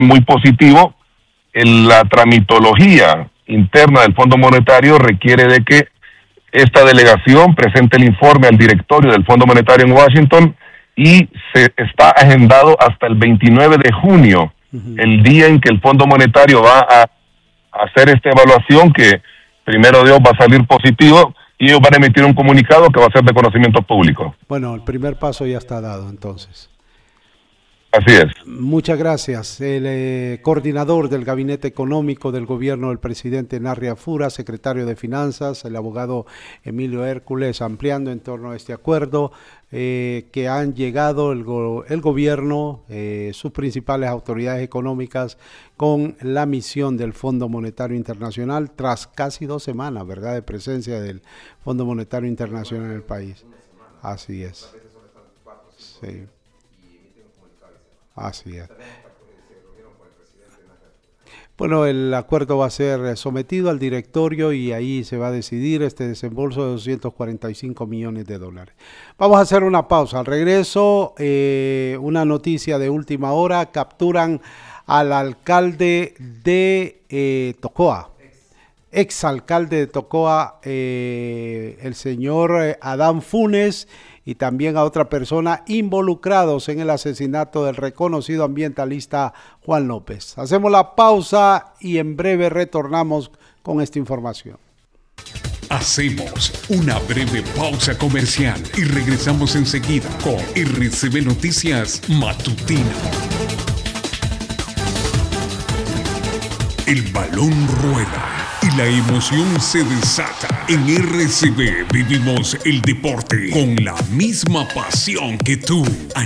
muy positivo. La tramitología interna del Fondo Monetario requiere de que esta delegación presente el informe al directorio del Fondo Monetario en Washington, y se está agendado hasta el 29 de junio, el día en que el Fondo Monetario va a hacer esta evaluación, que primero Dios va a salir positivo, y ellos van a emitir un comunicado que va a ser de conocimiento público. Bueno, el primer paso ya está dado entonces. Así es. Muchas gracias. El coordinador del Gabinete Económico del Gobierno del presidente Narri Afura, secretario de Finanzas, el abogado Emilio Hércules, ampliando en torno a este acuerdo que han llegado el gobierno, sus principales autoridades económicas, con la misión del Fondo Monetario Internacional tras casi 2 semanas, ¿verdad?, de presencia del Fondo Monetario Internacional en el país. Así es. Sí. Así es. Bueno, el acuerdo va a ser sometido al directorio y ahí se va a decidir este desembolso de $245 millones. Vamos a hacer una pausa. Al regreso, una noticia de última hora: capturan al alcalde de Tocoa, exalcalde de Tocoa, el señor Adán Funes, y también a otra persona involucrados en el asesinato del reconocido ambientalista Juan López. Hacemos la pausa y en breve retornamos con esta información. Hacemos una breve pausa comercial y regresamos enseguida con RCB Noticias Matutino. El balón rueda y la emoción se desata. En RCB vivimos el deporte con la misma pasión que tú.